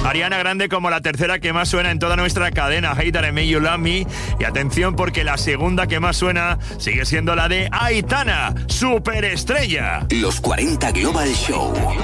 Ariana Grande como la tercera que más suena en toda nuestra cadena, Hater and Make You Love Me. Y atención porque la segunda que más suena sigue siendo la de Aitana, Superestrella. Los 40 Global Show.